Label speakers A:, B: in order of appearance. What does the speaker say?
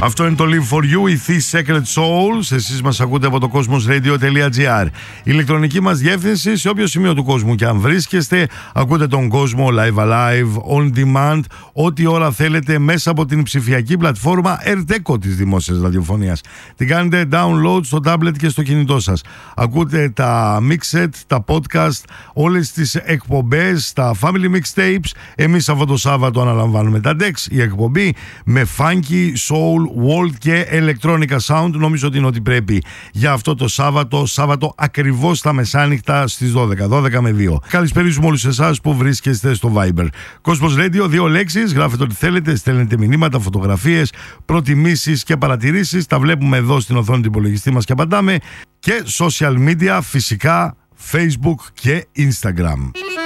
A: Αυτό είναι το Live for You, η Thee Secret Souls. Εσείς μας ακούτε από το cosmosradio.gr. Η ηλεκτρονική μας διεύθυνση, σε όποιο σημείο του κόσμου και αν βρίσκεστε, ακούτε τον κόσμο live alive, on demand, ό,τι ώρα θέλετε μέσα από την ψηφιακή πλατφόρμα Erteco της δημόσιας ραδιοφωνίας. Την κάνετε download στο tablet και στο κινητό σας. Ακούτε τα mixed, τα podcast, όλες τις εκπομπές, τα family mixtapes. Εμείς αυτό το Σάββατο αναλαμβάνουμε τα DEX, η εκπομπή με funky, soul, world και electronica sound. Νομίζω ότι είναι ό,τι πρέπει για αυτό το Σάββατο ακριβώς τα μεσάνυχτα στις 12 με 2. Καλησπέριζουμε όλους εσάς που βρίσκεστε στο Viber. Cosmos Radio, 2 λέξεις, γράφετε ό,τι θέλετε, στέλνετε μηνύματα, φωτογραφίες, προτιμήσεις και παρατηρήσεις. Τα βλέπουμε εδώ στην οθόνη του υπολογιστή μας και απαντάμε. Και social media, φυσικά Facebook και Instagram.